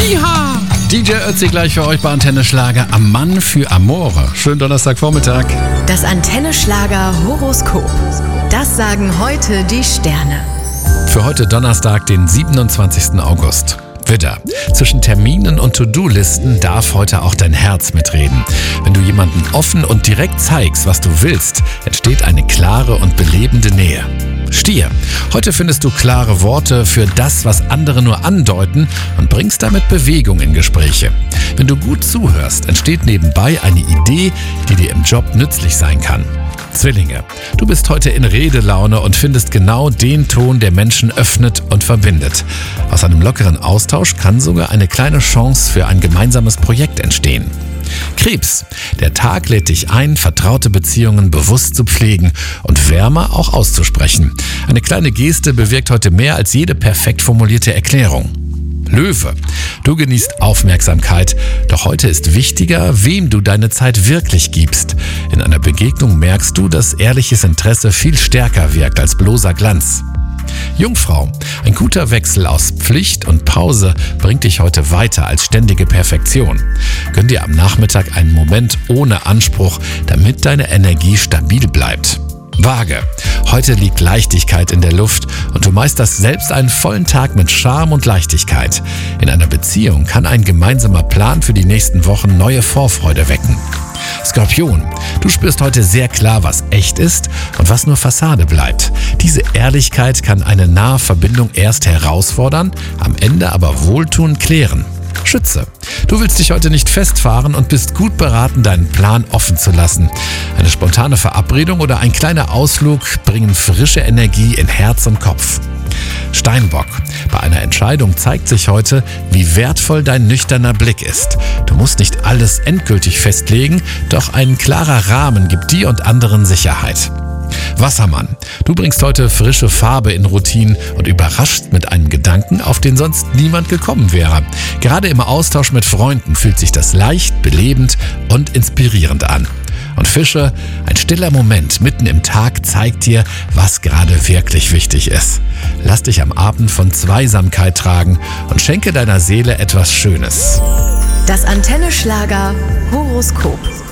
Iha! DJ Ötzi gleich für euch bei Antenne Schlager am Mann für Amore. Schönen Donnerstagvormittag. Das Antenne Schlager Horoskop. Das sagen heute die Sterne. Für heute Donnerstag, den 27. August. Widder. Zwischen Terminen und To-Do-Listen darf heute auch dein Herz mitreden. Wenn du jemanden offen und direkt zeigst, was du willst, entsteht eine klare und belebende Nähe. Stier. Heute findest du klare Worte für das, was andere nur andeuten und bringst damit Bewegung in Gespräche. Wenn du gut zuhörst, entsteht nebenbei eine Idee, die dir im Job nützlich sein kann. Zwillinge. Du bist heute in Redelaune und findest genau den Ton, der Menschen öffnet und verbindet. Aus einem lockeren Austausch kann sogar eine kleine Chance für ein gemeinsames Projekt entstehen. Krebs. Der Tag lädt dich ein, vertraute Beziehungen bewusst zu pflegen und Wärme auch auszusprechen. Eine kleine Geste bewirkt heute mehr als jede perfekt formulierte Erklärung. Löwe. Du genießt Aufmerksamkeit, doch heute ist wichtiger, wem du deine Zeit wirklich gibst. In einer Begegnung merkst du, dass ehrliches Interesse viel stärker wirkt als bloßer Glanz. Jungfrau. Ein guter Wechsel aus Pflicht und Pause bringt dich heute weiter als ständige Perfektion. Gönn dir am Nachmittag einen Moment ohne Anspruch, damit deine Energie stabil bleibt. Waage. Heute liegt Leichtigkeit in der Luft und du meisterst selbst einen vollen Tag mit Charme und Leichtigkeit. In einer Beziehung kann ein gemeinsamer Plan für die nächsten Wochen neue Vorfreude wecken. Skorpion. Du spürst heute sehr klar, was echt ist und was nur Fassade bleibt. Diese Ehrlichkeit kann eine nahe Verbindung erst herausfordern, am Ende aber wohltuend klären. Schütze. Du willst dich heute nicht festfahren und bist gut beraten, deinen Plan offen zu lassen. Eine spontane Verabredung oder ein kleiner Ausflug bringen frische Energie in Herz und Kopf. Steinbock. Bei einer Entscheidung zeigt sich heute, wie wertvoll dein nüchterner Blick ist. Du musst nicht alles endgültig festlegen, doch ein klarer Rahmen gibt dir und anderen Sicherheit. Wassermann. Du bringst heute frische Farbe in Routinen und überraschst mit einem Gedanken, auf den sonst niemand gekommen wäre. Gerade im Austausch mit Freunden fühlt sich das leicht, belebend und inspirierend an. Und Fische, ein stiller Moment mitten im Tag zeigt dir, was gerade wirklich wichtig ist. Lass dich am Abend von Zweisamkeit tragen und schenke deiner Seele etwas Schönes. Das Antenne Schlager Horoskop.